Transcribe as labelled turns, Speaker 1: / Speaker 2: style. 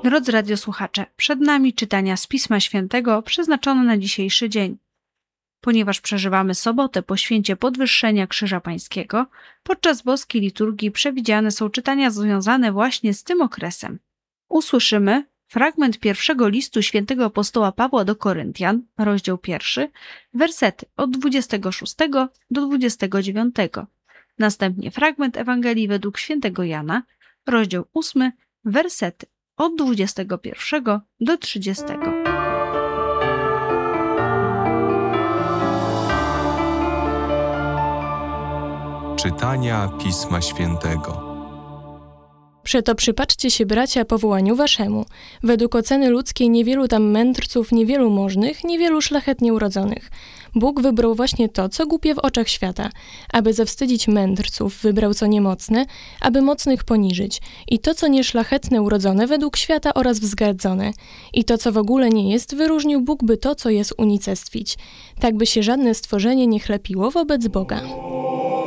Speaker 1: Drodzy radiosłuchacze, przed nami czytania z Pisma Świętego przeznaczone na dzisiejszy dzień. Ponieważ przeżywamy sobotę po święcie Podwyższenia Krzyża Pańskiego, podczas boskiej liturgii przewidziane są czytania związane właśnie z tym okresem. Usłyszymy fragment pierwszego listu świętego apostoła Pawła do Koryntian, rozdział 1, wersety od 26 do 29. Następnie fragment Ewangelii według świętego Jana, rozdział 8, wersety od 21 do 30.
Speaker 2: Czytania Pisma Świętego.
Speaker 3: Przeto przypatrzcie się, bracia, powołaniu waszemu. Według oceny ludzkiej niewielu tam mędrców, niewielu możnych, niewielu szlachetnie urodzonych. Bóg wybrał właśnie to, co głupie w oczach świata. Aby zawstydzić mędrców, wybrał co niemocne, aby mocnych poniżyć. I to, co nieszlachetne urodzone według świata oraz wzgardzone. I to, co w ogóle nie jest, wyróżnił Bóg, by to, co jest, unicestwić. Tak by się żadne stworzenie nie chlepiło wobec Boga.